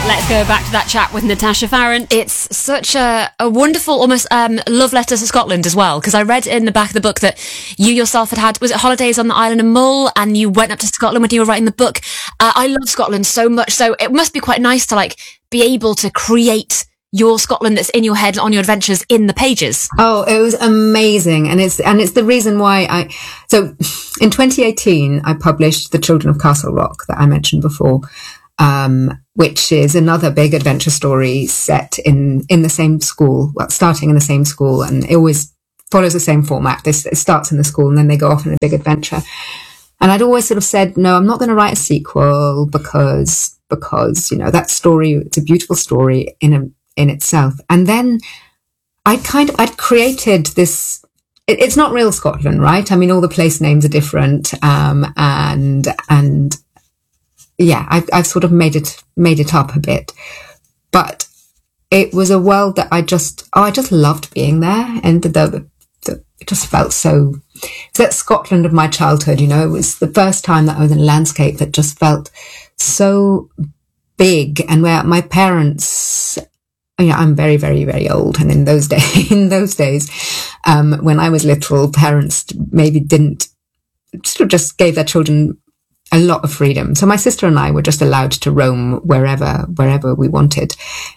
Let's go back to that chat with Natasha Farrant. It's such a wonderful, almost love letter to Scotland as well, because I read in the back of the book that you yourself had, was it holidays on the island of Mull, and you went up to Scotland when you were writing the book. I love Scotland so much, so it must be quite nice to like be able to create your Scotland that's in your head on your adventures in the pages. Oh, it was amazing. And it's the reason why so in 2018, I published The Children of Castle Rock that I mentioned before, which is another big adventure story set in the same school, well, starting in the same school, and it always follows the same format. It starts in the school and then they go off on a big adventure. And I'd always sort of said, no, I'm not going to write a sequel because, you know, that story, it's a beautiful story in itself. And then I'd created this, it's not real Scotland, right? I mean, all the place names are different. And yeah, I've sort of made it up a bit, but it was a world that I just loved being there. And it just felt so, it's that Scotland of my childhood, you know. It was the first time that I was in a landscape that just felt so big, and where my parents, you know, I'm very, very, very old. And in those days, when I was little, parents maybe didn't, sort of just gave their children a lot of freedom. So my sister and I were just allowed to roam wherever we wanted.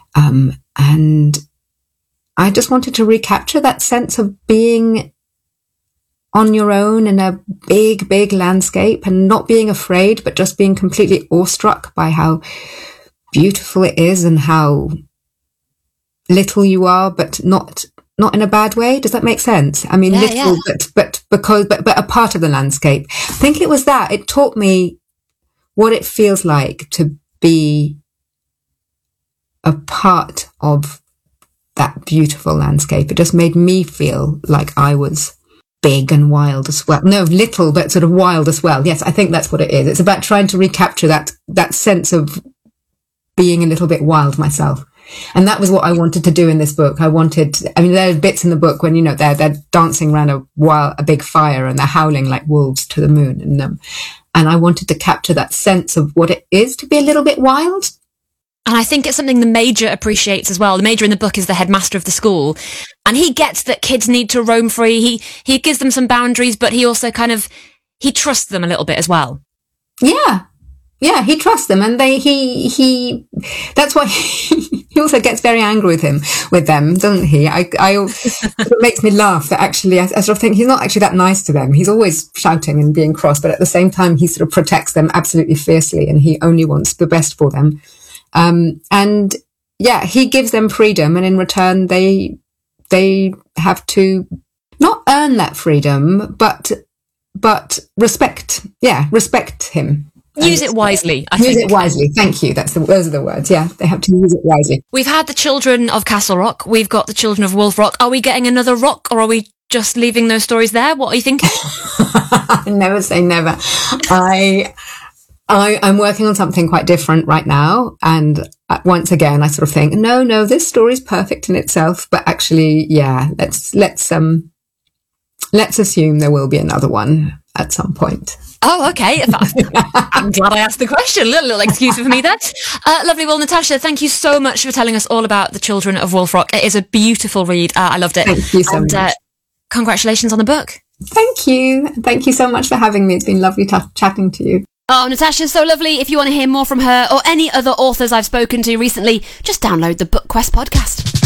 And I just wanted to recapture that sense of being on your own in a big, big landscape and not being afraid, but just being completely awestruck by how beautiful it is and how little you are, but not in a bad way. Does that make sense? I mean, little, yeah. but a part of the landscape. I think it was that. It taught me what it feels like to be a part of that beautiful landscape. It just made me feel like I was big and wild as well. No, little, but sort of wild as well. Yes, I think that's what it is. It's about trying to recapture that sense of being a little bit wild myself. And that was what I wanted to do in this book. I mean, there are bits in the book when, you know, they're dancing around a big fire and they're howling like wolves to the moon. And I wanted to capture that sense of what it is to be a little bit wild. And I think it's something the Major appreciates as well. The Major in the book is the headmaster of the school, and he gets that kids need to roam free. He gives them some boundaries, but he also he trusts them a little bit as well. Yeah. Yeah, he trusts them, and he that's why he also gets very angry with them, doesn't he? It makes me laugh that actually I sort of think he's not actually that nice to them. He's always shouting and being cross, but at the same time he sort of protects them absolutely fiercely, and he only wants the best for them. And yeah, he gives them freedom, and in return they have to not earn that freedom, but respect him. Use it wisely, I think. Use it wisely. Thank you. Those are the words. Yeah, they have to use it wisely. We've had the children of Castle Rock. We've got the children of Wolf Rock. Are we getting another rock, or are we just leaving those stories there? What are you thinking? Never say never. I'm working on something quite different right now. And once again, I sort of think, no, this story's perfect in itself. But actually, yeah, let's assume there will be another one at some point. Oh, okay. I'm glad I asked the question. A little excuse for me there. Lovely. Well, Natasha, thank you so much for telling us all about The Children of Wolf Rock. It is a beautiful read. I loved it. Thank you so much. Congratulations on the book. Thank you. Thank you so much for having me. It's been lovely chatting to you. Oh, Natasha's so lovely. If you want to hear more from her or any other authors I've spoken to recently, just download the BookQuest podcast.